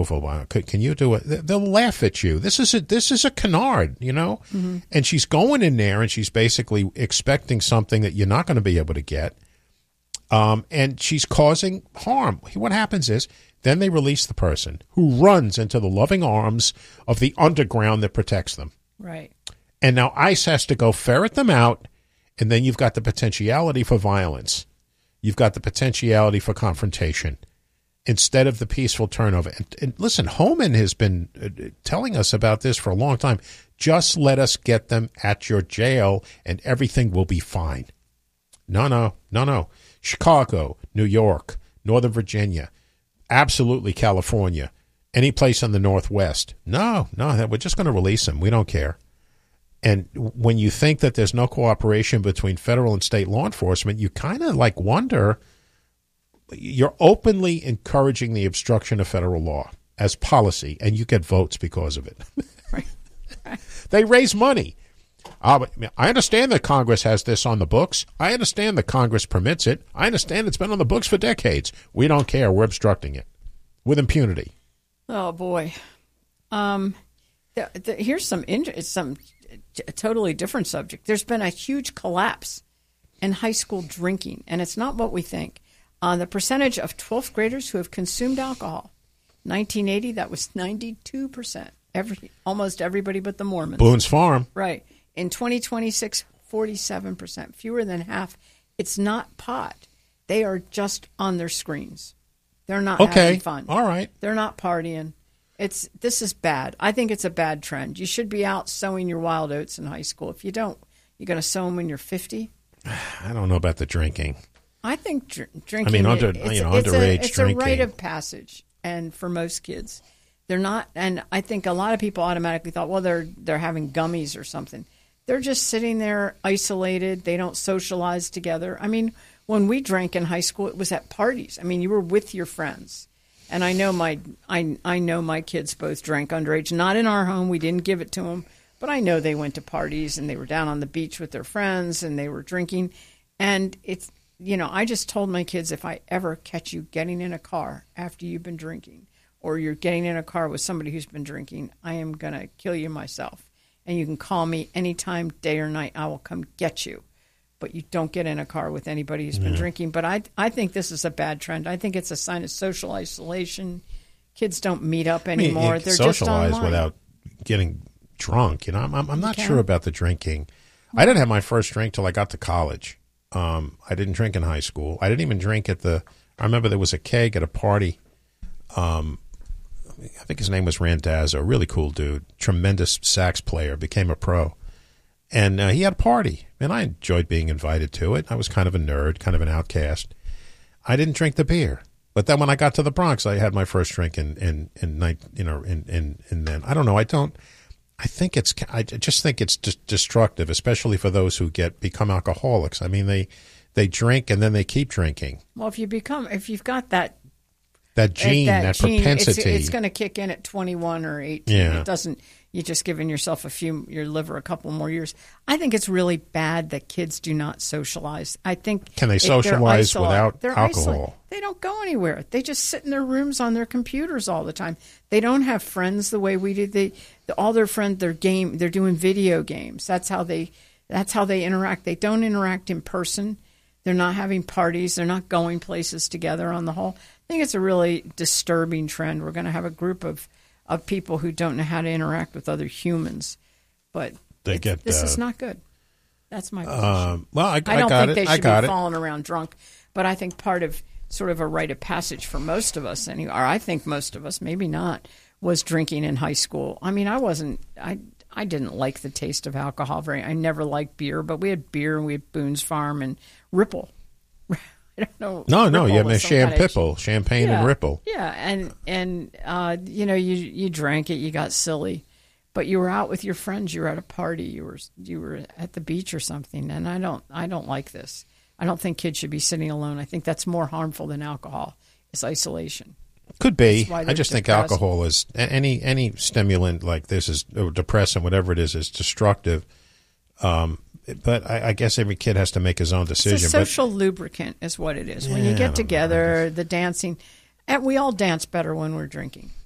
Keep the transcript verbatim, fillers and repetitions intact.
removal. Can, can you do it? They'll laugh at you. This is a this is a canard, you know. Mm-hmm. And she's going in there, and she's basically expecting something that you're not going to be able to get. Um, and she's causing harm. What happens is, then they release the person who runs into the loving arms of the underground that protects them. Right. And now ICE has to go ferret them out, and then you've got the potentiality for violence. You've got the potentiality for confrontation instead of the peaceful turnover. And, and listen, Homan has been uh, telling us about this for a long time. Just let us get them at your jail, and everything will be fine. No, no, no, no. Chicago, New York, Northern Virginia, absolutely California, any place in the Northwest. No, no, we're just going to release them. We don't care. And when you think that there's no cooperation between federal and state law enforcement, you kind of like wonder, you're openly encouraging the obstruction of federal law as policy, and you get votes because of it. Right. Right. They raise money. Uh, I understand that Congress has this on the books. I understand that Congress permits it. I understand it's been on the books for decades. We don't care. We're obstructing it with impunity. Oh, boy. Um, the, the, here's some, some a totally different subject. There's been a huge collapse in high school drinking, and it's not what we think. Uh, the percentage of twelfth graders who have consumed alcohol, nineteen eighty, that was ninety-two percent. Every, almost everybody but the Mormons. Boone's Farm. Right. In twenty twenty-six, forty-seven percent, fewer than half. It's not pot. They are just on their screens. They're not okay. having fun. All right. They're not partying. It's this is bad. I think it's a bad trend. You should be out sowing your wild oats in high school. If you don't, you're going to sow them when you're fifty. I don't know about the drinking. I think dr- drinking. I mean, under it's, you know, it's underage a, it's drinking. It's a rite of passage, and for most kids, they're not. And I think a lot of people automatically thought, well, they're they're having gummies or something. They're just sitting there isolated. They don't socialize together. I mean, when we drank in high school, it was at parties. I mean, you were with your friends. And I know my I I know my kids both drank underage. Not in our home. We didn't give it to them. But I know they went to parties and they were down on the beach with their friends and they were drinking. And it's, you know, I just told my kids, if I ever catch you getting in a car after you've been drinking, or you're getting in a car with somebody who's been drinking, I am going to kill you myself. And you can call me anytime, day or night. I will come get you. But you don't get in a car with anybody who's been yeah. drinking. But I I think this is a bad trend. I think it's a sign of social isolation. Kids don't meet up anymore. I mean, They're socialize just online. without getting drunk. You know, I'm I'm not sure about the drinking. I didn't have my first drink till I got to college. Um, I didn't drink in high school. I didn't even drink at the. I remember there was a keg at a party. Um, I think his name was Randazzo, a really cool dude, tremendous sax player, became a pro. And uh, he had a party, and I enjoyed being invited to it. I was kind of a nerd, kind of an outcast. I didn't drink the beer. But then when I got to the Bronx, I had my first drink in, in, in night, you know, in, in, in then. I don't know. I don't, I think it's, I just think it's just destructive, especially for those who get, become alcoholics. I mean, they, they drink and then they keep drinking. Well, if you become, if you've got that, That gene, that, that gene, propensity. It's, it's going to kick in at twenty-one or eighteen. Yeah. It doesn't, you're just giving yourself a few, your liver a couple more years. I think it's really bad that kids do not socialize. I think. Can they socialize isol- without they're alcohol? Isolated. They don't go anywhere. They just sit in their rooms on their computers all the time. They don't have friends the way we do. They, the, all their friends, they're game, they're doing video games. That's how they, that's how they interact. They don't interact in person. They're not having parties. They're not going places together on the whole. I think it's a really disturbing trend. We're going to have a group of, of people who don't know how to interact with other humans. But they get, this uh, is not good. That's my position. Um, well, I, I, I don't got think it. they I should got be it. falling around drunk. But I think part of sort of a rite of passage for most of us, anyway, or I think most of us, maybe not, was drinking in high school. I mean, I wasn't I, – I didn't like the taste of alcohol very – I never liked beer. But we had beer and we had Boone's Farm and Ripple. I don't know. No, no, you have a Sham Pipple, champagne yeah, and Ripple. Yeah, and and uh, you know, you you drank it, you got silly, but you were out with your friends, you were at a party, you were you were at the beach or something, and I don't I don't like this. I don't think kids should be sitting alone. I think that's more harmful than alcohol. Is isolation. Could be. I just depressed. think alcohol is any any stimulant like this is or depressant, whatever it is, is destructive. Um, But I, I guess every kid has to make his own decision. It's a social but, lubricant is what it is. When yeah, you get together, the dancing, and we all dance better when we're drinking.